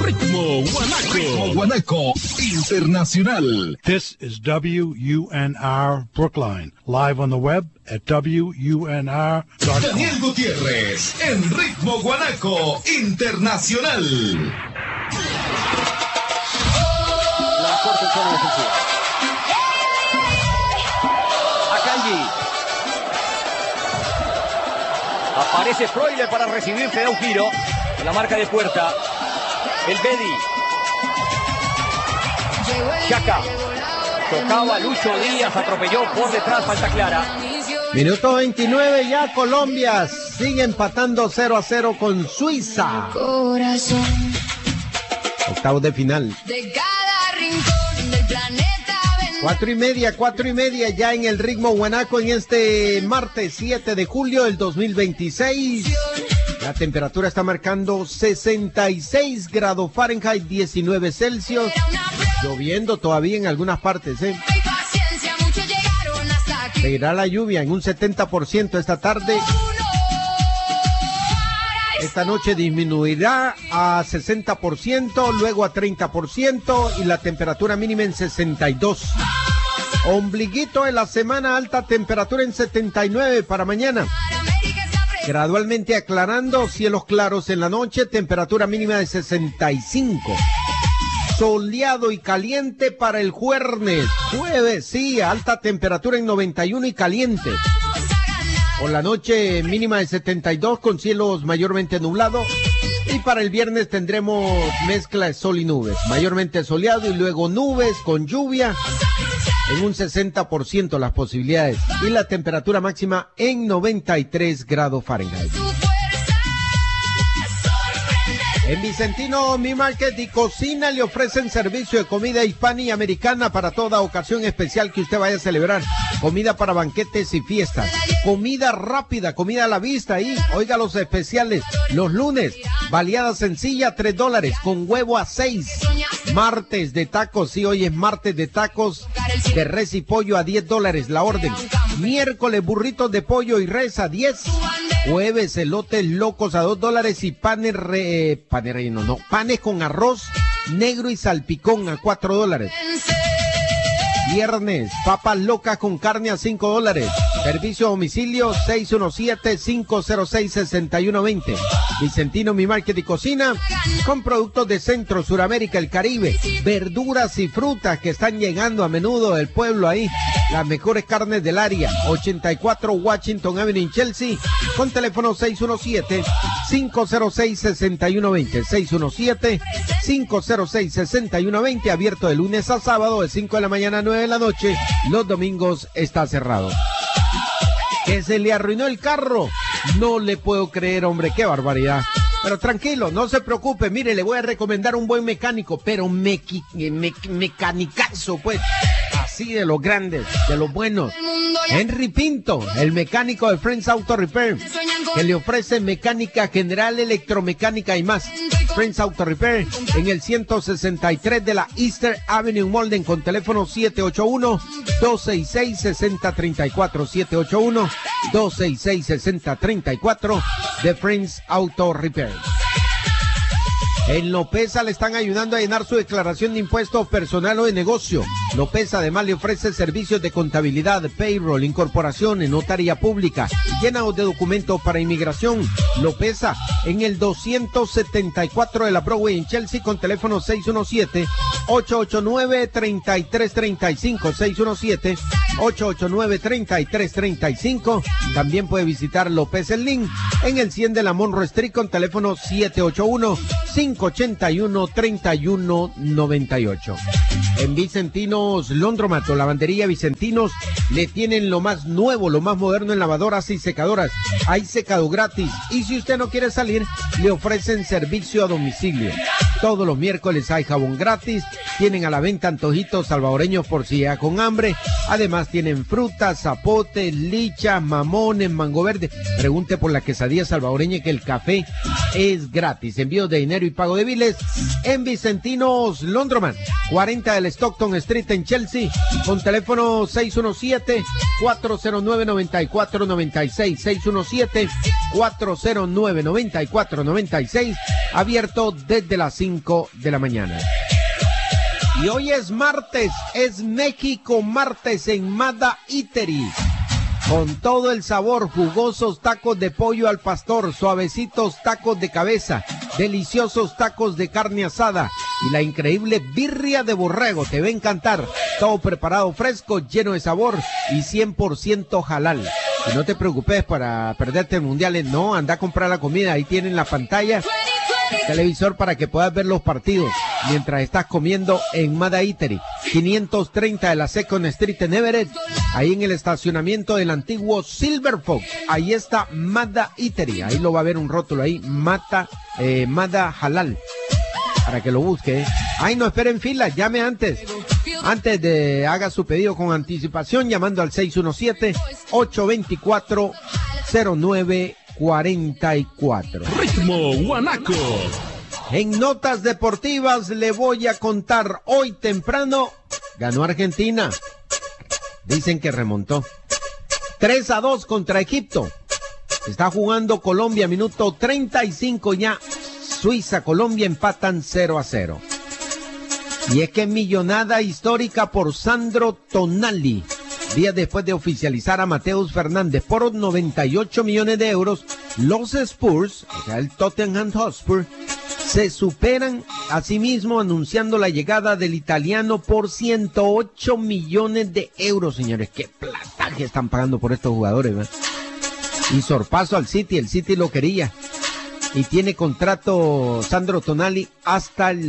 Ritmo Guanaco. Ritmo Guanaco Internacional. This is WUNR Brookline. Live on the web at WUNR.com. Daniel Gutiérrez en Ritmo Guanaco Internacional. La corte zona defensiva. Akanji. Aparece Freuler para recibir, se da un giro. En la marca de puerta. El Bedi. Chaca. Tocaba Lucho Díaz, atropelló por detrás, falta clara. Minuto 29 ya, Colombia sigue empatando 0-0 con Suiza. Octavos de final. De cada rincón del planeta. 4:30 ya en el Ritmo Guanaco en este martes 7 de julio del 2026. La temperatura está marcando 66 grados Fahrenheit, 19 Celsius. Lloviendo todavía en algunas partes, Seguirá la lluvia en un 70% esta tarde. Esta noche disminuirá a 60%, luego a 30% y la temperatura mínima en 62. Ombliguito de la semana, alta temperatura en 79 para mañana. Gradualmente aclarando, cielos claros en la noche, temperatura mínima de 65. Soleado y caliente para el jueves, sí, alta temperatura en 91 y caliente. Por la noche mínima de 72 con cielos mayormente nublados. Y para el viernes tendremos mezcla de sol y nubes, mayormente soleado y luego nubes con lluvia. En un 60% las posibilidades y la temperatura máxima en 93 grados Fahrenheit. En Vicentino Mi Market y Cocina le ofrecen servicio de comida hispana y americana para toda ocasión especial que usted vaya a celebrar. Comida para banquetes y fiestas. Comida rápida, comida a la vista y oiga los especiales. Los lunes, baleada sencilla $3 con huevo a 6. Martes de tacos, sí, hoy es martes de tacos de res y pollo a $10 la orden. Miércoles burritos de pollo y res a 10. Jueves elotes locos a $2 y panes panes con arroz negro y salpicón a $4. Viernes, papas locas con carne a $5. Servicio a domicilio 617-506-6120. Vicentino Mi Market y Cocina, con productos de Centro, Suramérica, el Caribe, verduras y frutas que están llegando a menudo del pueblo ahí. Las mejores carnes del área, 84 Washington Avenue en Chelsea, con teléfono 617-506-6120. 617-506-6120, abierto de lunes a sábado de 5 de la mañana a 9 de la noche. Los domingos está cerrado. ¿Que se le arruinó el carro? No le puedo creer, hombre, qué barbaridad. Pero tranquilo, no se preocupe, mire, le voy a recomendar un buen mecánico, pero mecanicazo, pues, así de los grandes, de los buenos. Henry Pinto, el mecánico de Friends Auto Repair, que le ofrece mecánica general, electromecánica y más. Friends Auto Repair en el 163 de la Easter Avenue en Molden, con teléfono 781-266-6034, 781-266-6034 de Friends Auto Repair. En Lopeza le están ayudando a llenar su declaración de impuestos personal o de negocio. Lopeza además le ofrece servicios de contabilidad, payroll, incorporación, notaría pública, llenado de documentos para inmigración. Lopeza en el 274 de la Broadway en Chelsea, con teléfono 617-889-3335, 617-889-3335. También puede visitar Lopeza el Link en el 100 de la Monroe Street, con teléfono 781-581-3198. En Vicentinos Laundromat, lavandería Vicentinos, le tienen lo más nuevo, lo más moderno en lavadoras y secadoras. Hay secado gratis y si usted no quiere salir, le ofrecen servicio a domicilio. Todos los miércoles hay jabón gratis. Tienen a la venta antojitos salvadoreños por si ya con hambre. Además tienen frutas, zapotes, lichas, mamones, mango verde. Pregunte por la quesadilla salvadoreña, que el café es gratis. Envíos de dinero y pago de biles en Vicentinos Laundromat, 40 del Stockton Street en Chelsea, con teléfono 617-409-9496, 617-409-9496, abierto desde las 5 5 de la mañana. Y hoy es martes, es México martes en Mada Eatery. Con todo el sabor, jugosos tacos de pollo al pastor, suavecitos tacos de cabeza, deliciosos tacos de carne asada y la increíble birria de borrego. Te va a encantar. Todo preparado fresco, lleno de sabor y 100% halal. Y no te preocupes para perderte el mundial. No, anda a comprar la comida. Ahí tienen la pantalla, televisor para que puedas ver los partidos mientras estás comiendo en Mada Eatery. 530 de la Second Street en Everett, ahí en el estacionamiento del antiguo Silver Fox. Ahí está Mada Eatery. Ahí lo va a ver un rótulo ahí, Mada Halal, para que lo busque. Ay, no esperen fila, llame antes de haga su pedido con anticipación, llamando al 617-824-0944. Ritmo Guanaco. En notas deportivas le voy a contar, hoy temprano ganó Argentina. Dicen que remontó 3-2 contra Egipto. Está jugando Colombia, minuto 35 ya. Suiza, Colombia empatan 0-0. Y es que millonada histórica por Sandro Tonali. Días después de oficializar a Mateus Fernández por 98 millones de euros, los Spurs, o sea el Tottenham Hotspur, se superan a sí mismo anunciando la llegada del italiano por 108 millones de euros, señores. Qué plata que están pagando por estos jugadores, ¿verdad? Y sorpaso al City, el City lo quería. Y tiene contrato Sandro Tonali hasta el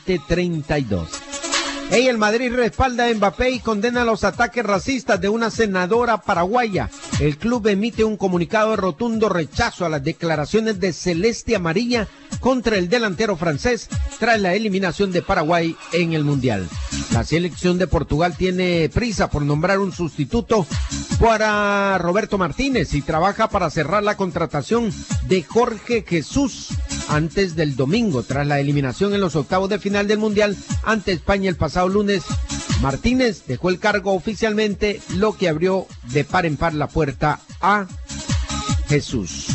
2032. El Madrid respalda a Mbappé y condena los ataques racistas de una senadora paraguaya. El club emite un comunicado de rotundo rechazo a las declaraciones de Celeste Amarilla contra el delantero francés tras la eliminación de Paraguay en el Mundial. La selección de Portugal tiene prisa por nombrar un sustituto para Roberto Martínez y trabaja para cerrar la contratación de Jorge Jesús antes del domingo, tras la eliminación en los octavos de final del Mundial ante España el pasado lunes. Martínez dejó el cargo oficialmente, lo que abrió de par en par la puerta a Jesús,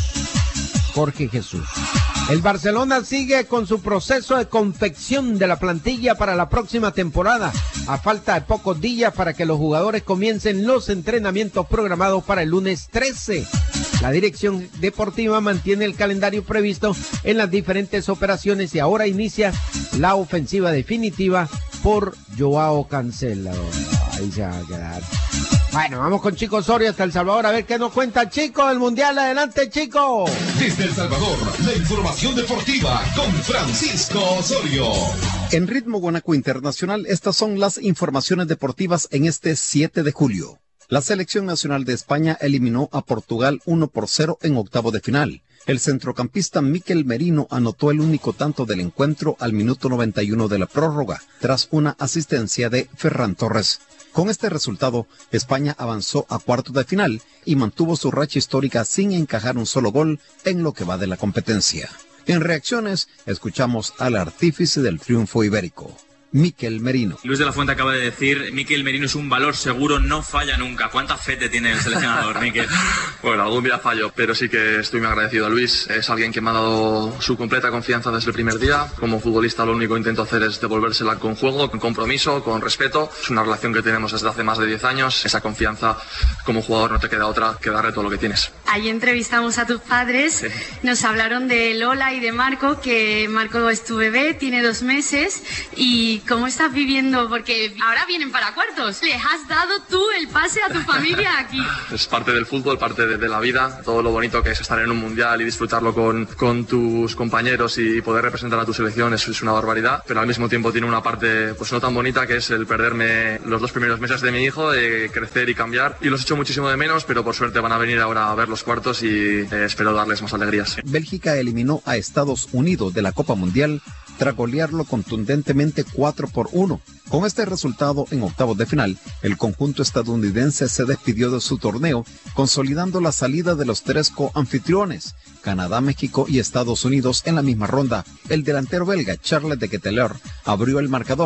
Jorge Jesús. El Barcelona sigue con su proceso de confección de la plantilla para la próxima temporada, a falta de pocos días para que los jugadores comiencen los entrenamientos programados para el lunes 13. La dirección deportiva mantiene el calendario previsto en las diferentes operaciones y ahora inicia la ofensiva definitiva por Joao Cancelo. Ahí se va a quedar. Bueno, vamos con Chico Osorio hasta El Salvador a ver qué nos cuenta Chico del Mundial. Adelante, Chico. Desde El Salvador, la información deportiva con Francisco Osorio. En Ritmo Guanaco Internacional, estas son las informaciones deportivas en este 7 de julio. La selección nacional de España eliminó a Portugal 1-0 en octavo de final. El centrocampista Mikel Merino anotó el único tanto del encuentro al minuto 91 de la prórroga, tras una asistencia de Ferran Torres. Con este resultado, España avanzó a cuartos de final y mantuvo su racha histórica sin encajar un solo gol en lo que va de la competencia. En reacciones, escuchamos al artífice del triunfo ibérico, Mikel Merino. Luis de la Fuente acaba de decir, Mikel Merino es un valor seguro, no falla nunca. ¿Cuánta fe te tiene el seleccionador, Mikel? Bueno, algún día fallo, pero sí que estoy muy agradecido a Luis. Es alguien que me ha dado su completa confianza desde el primer día. Como futbolista lo único que intento hacer es devolvérsela con juego, con compromiso, con respeto. Es una relación que tenemos desde hace más de 10 años. Esa confianza, como jugador no te queda otra que darle todo lo que tienes. Ahí entrevistamos a tus padres, sí. Nos hablaron de Lola y de Marco, que Marco es tu bebé, tiene 2 meses. ¿Y cómo estás viviendo? Porque ahora vienen para cuartos. ¿Les has dado tú el pase a tu familia aquí? Es parte del fútbol, parte de la vida, todo lo bonito que es estar en un mundial y disfrutarlo con tus compañeros y poder representar a tu selección es una barbaridad, pero al mismo tiempo tiene una parte pues no tan bonita, que es el perderme los 2 primeros meses de mi hijo, de crecer y cambiar, y los echo muchísimo de menos, pero por suerte van a venir ahora a ver los cuartos y espero darles más alegrías. Bélgica eliminó a Estados Unidos de la Copa Mundial tras golearlo contundentemente 4-1. Con este resultado en octavos de final, el conjunto estadounidense se despidió de su torneo, consolidando la salida de los 3 coanfitriones, Canadá, México y Estados Unidos en la misma ronda. El delantero belga Charles de Ketelaere abrió el marcador.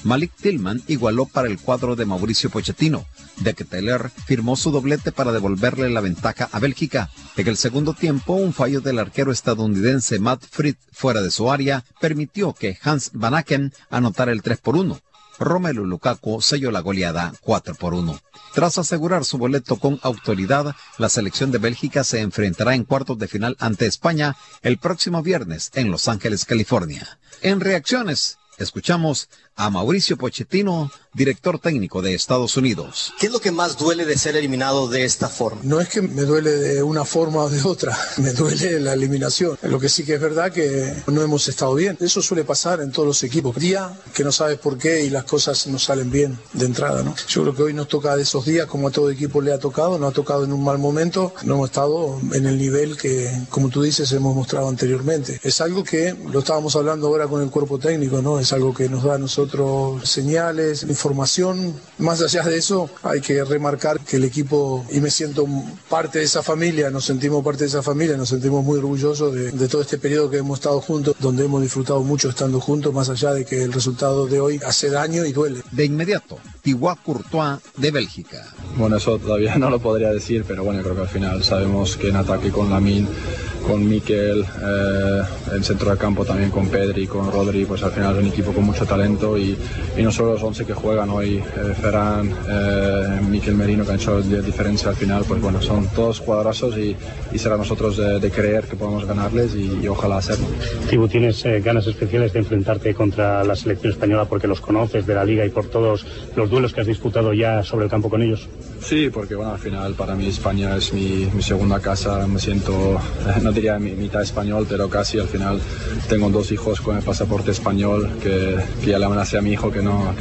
Malik Tillman igualó para el cuadro de Mauricio Pochettino. De Ketelaere firmó su doblete para devolverle la ventaja a Bélgica. En el segundo tiempo, un fallo del arquero estadounidense Matt Fried fuera de su área permitió que Hans Van Aken anotara el 3-1. Romelu Lukaku selló la goleada 4-1. Tras asegurar su boleto con autoridad, la selección de Bélgica se enfrentará en cuartos de final ante España el próximo viernes en Los Ángeles, California. En reacciones, escuchamos a Mauricio Pochettino, director técnico de Estados Unidos. ¿Qué es lo que más duele de ser eliminado de esta forma? No es que me duele de una forma o de otra, me duele la eliminación. Lo que sí que es verdad que no hemos estado bien. Eso suele pasar en todos los equipos. Día que no sabes por qué y las cosas no salen bien de entrada, ¿no? Yo creo que hoy nos toca de esos días, como a todo equipo le ha tocado, no ha tocado en un mal momento, no hemos estado en el nivel que, como tú dices, hemos mostrado anteriormente. Es algo que lo estábamos hablando ahora con el cuerpo técnico, ¿no? Es algo que nos da a nosotros señales, información. Más allá de eso, hay que remarcar que el equipo, y me siento parte de esa familia, nos sentimos parte de esa familia, nos sentimos muy orgullosos de todo este periodo que hemos estado juntos, donde hemos disfrutado mucho estando juntos, más allá de que el resultado de hoy hace daño y duele. De inmediato, Thibaut Courtois de Bélgica. Bueno, eso todavía no lo podría decir, pero bueno, creo que al final sabemos que en ataque con Lamine, con Mikel, en centro de campo también con Pedri, con Rodri, pues al final es un equipo con mucho talento y no solo los 11 que juegan hoy, Ferran, Mikel Merino, que han hecho la diferencia al final, pues bueno, son todos jugadorazos y será nosotros de creer que podemos ganarles y ojalá hacerlo. Thibaut, ¿tienes ganas especiales de enfrentarte contra la selección española porque los conoces de la Liga y por todos los duelos que has disputado ya sobre el campo con ellos? Sí, porque bueno, al final para mí España es mi segunda casa, me siento, no diría mitad español, pero casi. Al final tengo 2 hijos con el pasaporte español que ya le amenacé a mi hijo que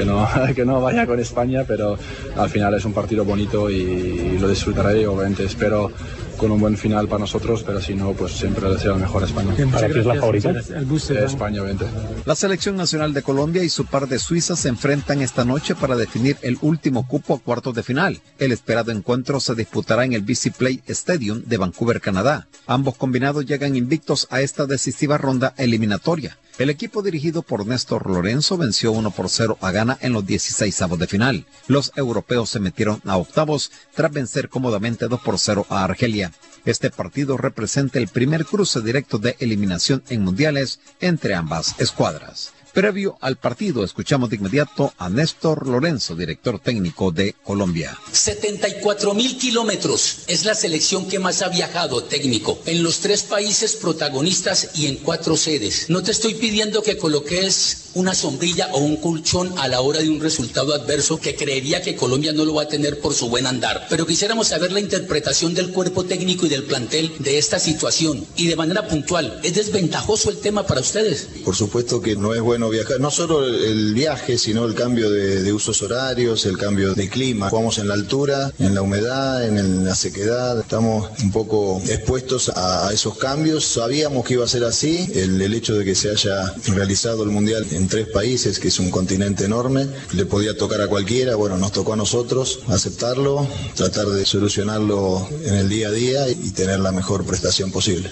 no vaya con España, pero al final es un partido bonito y lo disfrutaré y obviamente espero con un buen final para nosotros, pero si no, pues siempre le deseo el mejor a España. ¿Para ti es la favorita? España, obviamente. La selección nacional de Colombia y su par de Suiza se enfrentan esta noche para definir el último cupo a cuartos de final. El esperado encuentro se disputará en el BC Play Stadium de Vancouver, Canadá. Ambos combinados llegan invictos a esta decisiva ronda eliminatoria. El equipo dirigido por Néstor Lorenzo venció 1-0 a Ghana en los 16avos de final. Los europeos se metieron a octavos tras vencer cómodamente 2-0 a Argelia. Este partido representa el primer cruce directo de eliminación en mundiales entre ambas escuadras. Previo al partido, escuchamos de inmediato a Néstor Lorenzo, director técnico de Colombia. 74.000 kilómetros es la selección que más ha viajado, técnico, en los 3 países protagonistas y en 4 sedes. No te estoy pidiendo que coloques una sombrilla o un colchón a la hora de un resultado adverso que creería que Colombia no lo va a tener por su buen andar, pero quisiéramos saber la interpretación del cuerpo técnico y del plantel de esta situación y de manera puntual. ¿Es desventajoso el tema para ustedes? Por supuesto que no es bueno viajar, no solo el viaje, sino el cambio de usos horarios, el cambio de clima. Jugamos en la altura, en la humedad, en la sequedad, estamos un poco expuestos a esos cambios. Sabíamos que iba a ser así, el hecho de que se haya realizado el Mundial en 3 países, que es un continente enorme, le podía tocar a cualquiera, bueno, nos tocó a nosotros aceptarlo, tratar de solucionarlo en el día a día y tener la mejor prestación posible.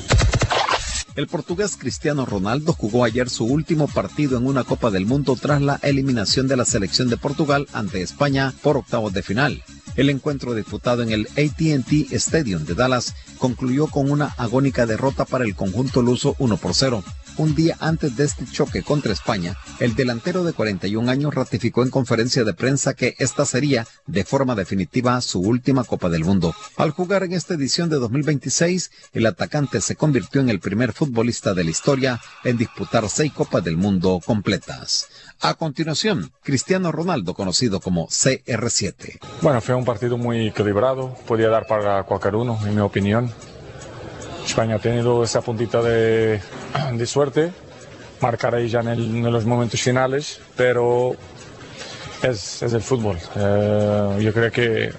El portugués Cristiano Ronaldo jugó ayer su último partido en una Copa del Mundo tras la eliminación de la selección de Portugal ante España por octavos de final. El encuentro disputado en el AT&T Stadium de Dallas concluyó con una agónica derrota para el conjunto luso 1-0. Un día antes de este choque contra España, el delantero de 41 años ratificó en conferencia de prensa que esta sería, de forma definitiva, su última Copa del Mundo. Al jugar en esta edición de 2026, el atacante se convirtió en el primer futbolista de la historia en disputar 6 Copas del Mundo completas. A continuación, Cristiano Ronaldo, conocido como CR7. Bueno, fue un partido muy equilibrado, podía dar para cualquier uno, en mi opinión. España ha tenido esa puntita de suerte, marcar ahí ya en los momentos finales, pero es el fútbol. Yo creo que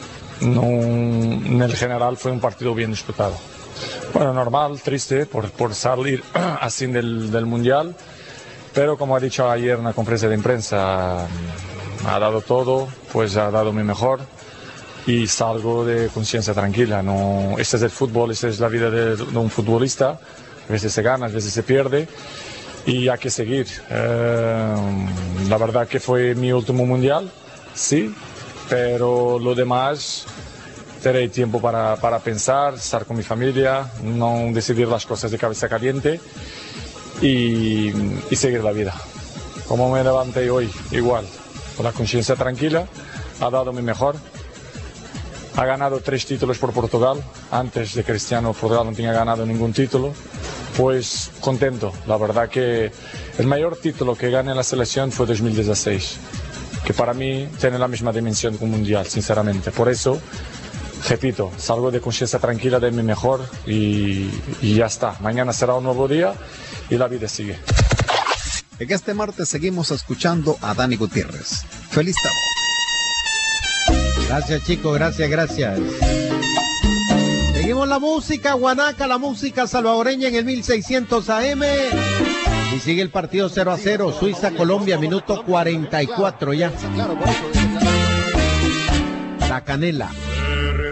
en el general fue un partido bien disputado. Bueno, normal, triste por salir así del Mundial, pero como ha dicho ayer en la conferencia de prensa, ha dado todo, pues ha dado mi mejor. Y salgo de conciencia tranquila. No, este es el fútbol, esta es la vida de un futbolista. A veces se gana, a veces se pierde. y hay que seguir. La verdad que fue mi último mundial, sí, pero lo demás tendré tiempo para pensar, estar con mi familia, no decidir las cosas de cabeza caliente y seguir la vida. Como me levanté hoy, igual, con la conciencia tranquila, ha dado mi mejor. Ha ganado 3 títulos por Portugal. Antes de Cristiano, Portugal no tenía ganado ningún título. Pues contento. La verdad que el mayor título que gané en la selección fue 2016, que para mí tiene la misma dimensión que un mundial, sinceramente. Por eso, repito, salgo de conciencia tranquila de mi mejor y ya está. Mañana será un nuevo día y la vida sigue. En este martes seguimos escuchando a Dani Gutiérrez. Feliz tarde. Gracias, chicos, gracias. Seguimos la música, Guanaca, la música salvadoreña en el 1600 AM. Y sigue el partido 0-0, Suiza-Colombia, minuto 44 ya. La Canela.